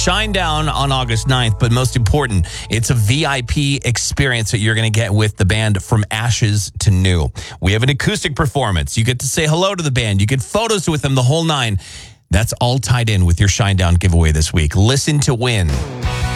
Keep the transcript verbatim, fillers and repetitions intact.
Shinedown on August ninth, but most important, it's a V I P experience that you're going to get with the band From Ashes to New. We have an acoustic performance. You get to say hello to the band. You get photos with them, the whole nine. That's all tied in with your Shinedown giveaway this week. Listen to win.